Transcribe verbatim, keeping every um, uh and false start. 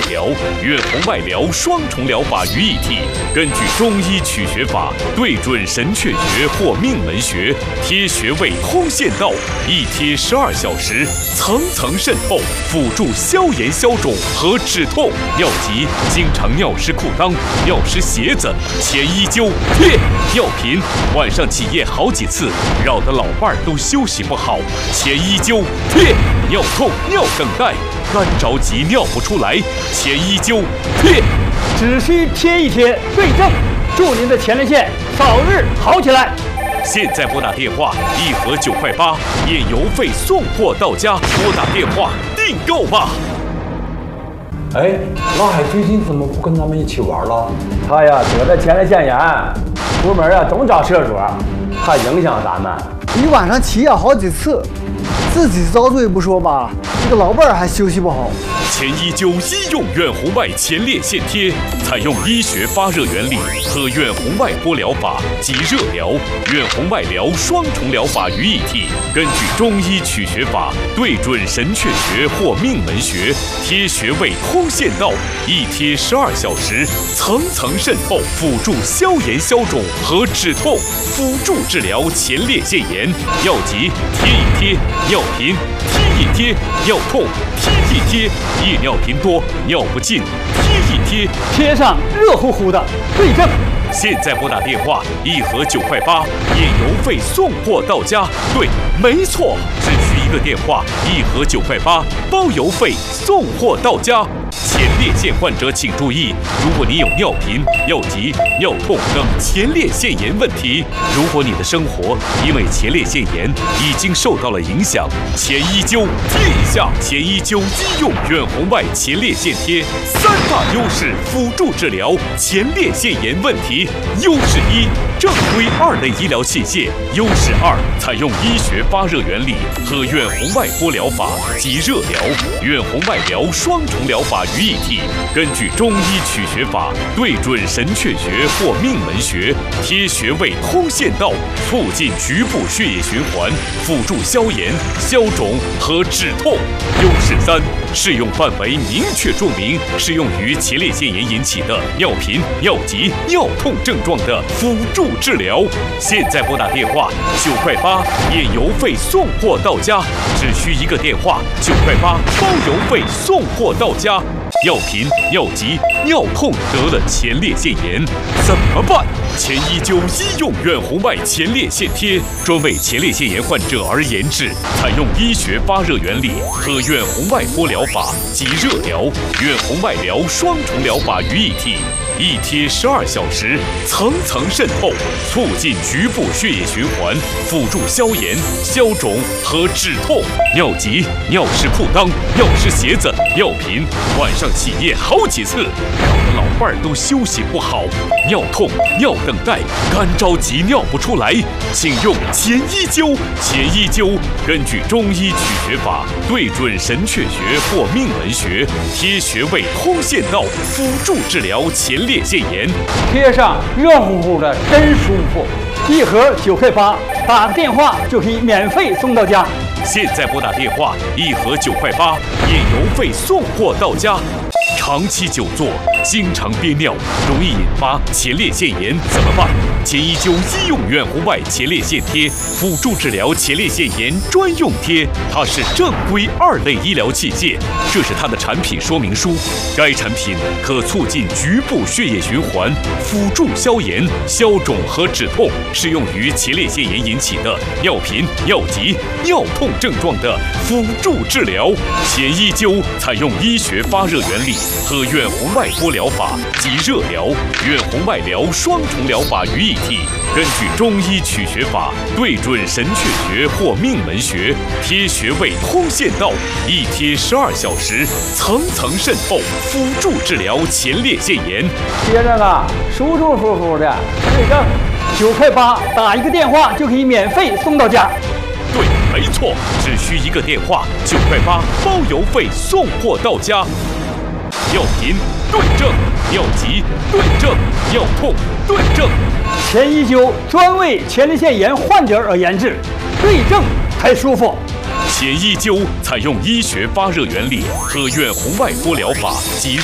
疗、远红外疗双重疗法于一体，根据中医取穴法，对准神阙穴或命门穴，贴穴位通线道，一贴十二小时，层层渗透，辅助消炎消肿和止痛。尿急、经常尿湿裤裆、尿湿鞋子，前一灸贴。尿频，晚上起夜好几次，扰得老伴儿都休息不好，前一灸贴。尿痛、尿等待，干着急尿不出来，前一灸贴。 只需贴一贴，对症，祝您的前列腺早日好起来。 现在拨打电话，一盒九块八，验邮费送货到家。拨打电话订购吧。 哎，老海最近怎么不跟咱们一起玩了？ 他呀得了前列腺炎，出门啊总找厕所，怕影响咱们。 一晚上起夜好几次，自己遭罪不说吧，这个老伴儿还休息不好。 前一灸医用远红外前列腺贴，采用医学发热原理和远红外波疗法及热疗、远红外疗双重疗法于一体，根据中医取穴法，对准神阙穴或命门穴，贴穴位通线道，一贴十二小时，层层渗透，辅助消炎消肿和止痛，辅助治疗前列腺炎。尿急贴一贴，尿频贴一贴，尿痛贴一贴，夜尿频多、尿不尽，贴一贴， 贴上热乎乎的，对症。 现在拨打电话，一盒九块八，验邮费送货到家。对，没错，只需一个电话，一盒九块八，包邮费送货到家。前列腺患者请注意，如果你有尿频、尿急、尿痛等前列腺炎问题，如果你的生活因为前列腺炎已经受到了影响，前一灸贴一下。前一灸医用远红外前列腺贴，三大优势辅助治疗前列腺炎问题。优势一，正规二类医疗器械；优势二，采用医学发热原理和远红外波疗法及热疗、远红外疗双重疗法于一体，根据中医取穴法，对准神阙穴或命门穴，贴穴位通线道，促进局部血液循环，辅助消炎、消肿和止痛。优势三，适用范围明确注明，适用于前列腺炎引起的尿频、尿急、尿痛症状的辅助治疗。现在拨打电话九块八，验邮费送货到家，只需一个电话，九块八包邮费送货到家。尿频、尿急、尿痛得了前列腺炎怎么办？前一灸医用远红外前列腺贴，专为前列腺炎患者而研制，采用医学发热原理和远红外波疗法及热疗、远红外疗双重疗法于一体。一贴十二小时，层层渗透，促进局部血液循环，辅助消炎、消肿和止痛。尿急、尿湿裤裆、尿湿鞋子、尿频，晚上起夜好几次，扰得老伴儿都休息不好。尿痛、尿等待，干着急尿不出来，请用前一灸。前一灸根据中医取穴法，对准神阙穴或命门穴，贴穴位通线道，辅助治疗前列腺炎。 贴上热乎乎的，真舒服。一盒九块八，打个电话就可以免费送到家。 现在拨打电话，一盒九块八，验邮费送货到家。长期久坐，经常憋尿，容易引发前列腺炎，怎么办？前一灸医用远红外前列腺贴，辅助治疗前列腺炎专用贴，它是正规二类医疗器械，这是它的产品说明书。该产品可促进局部血液循环，辅助消炎、消肿和止痛，适用于前列腺炎引起的尿频、尿急、尿痛症状的辅助治疗。前一灸采用医学发热原理和远红外波疗法及热疗、远红外疗双重疗法于一体，根据中医取穴法，对准神阙穴或命门穴，贴穴位通线道，一贴十二小时，层层渗透，辅助治疗前列腺炎。 贴着呢，舒舒服服的，对症。九块八，打一个电话就可以免费送到家。 对，没错，只需一个电话，九块八，包邮费送货到家。尿频对症，尿急对症，尿痛对症。 前一灸专为前列腺炎患者而研制，对症才舒服。 前一灸采用医学发热原理和远红外波疗法及